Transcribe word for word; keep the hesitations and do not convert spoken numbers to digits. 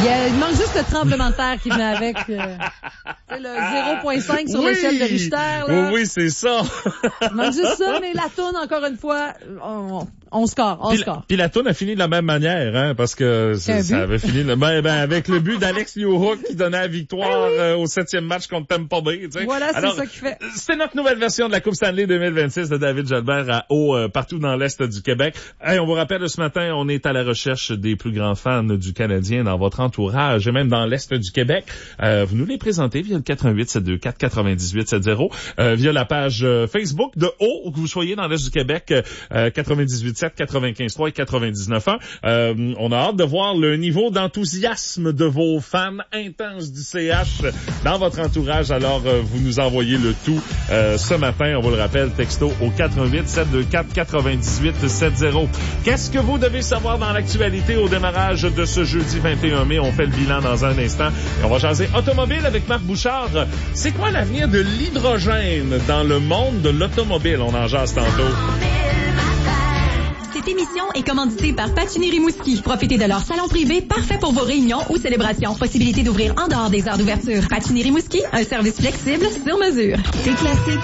Il, y a, il manque juste le tremblement de terre qui venait avec. Euh, le zéro virgule cinq sur oui. l'échelle de Richter. Là. Oui, oui, c'est ça. Il manque juste ça, mais la toune, encore une fois, on, on score, on puis, score. Puis la toune a fini de la même manière, hein, parce que ça, ça avait fini le, ben, ben, avec le but d'Alex Newhook qui donnait la victoire oui. euh, au septième match contre Tampa Bay. Tu sais. Voilà, c'est Alors, ça qui fait. C'était notre nouvelle version de la Coupe Stanley deux mille vingt-six de David Jalbert à haut euh, partout dans l'Est du Québec. Hey, on vous rappelle ce matin, on est à la recherche des plus grands fans du Canadien dans votre entourage et même dans l'Est du Québec. Euh, vous nous les présentez via le quatre un huit sept deux quatre quatre-vingt-dix-huit soixante, euh, via la page euh, Facebook de haut, où que vous soyez dans l'Est du Québec, euh, quatre-vingt-dix-huit sept, quatre-vingt-quinze trois et quatre-vingt-dix-neuf un. Euh, on a hâte de voir le niveau d'enthousiasme de vos fans intenses du C H dans votre entourage. Alors, euh, vous nous envoyez le tout euh, ce matin, on vous le rappelle, texto au quatre un huit sept deux quatre quatre-vingt-dix-huit soixante. Qu'est-ce que vous devez savoir dans l'actualité au démarrage de ce jeudi vingt et un mai? On fait le bilan dans un instant et on va jaser automobile avec Marc Bouchard. C'est quoi l'avenir de l'hydrogène dans le monde de l'automobile? On en jase tantôt. Cette émission est commanditée par Patinir Rimouski. Profitez de leur salon privé parfait pour vos réunions ou célébrations. Possibilité d'ouvrir en dehors des heures d'ouverture. Patinir Rimouski, un service flexible sur mesure. C'est classique.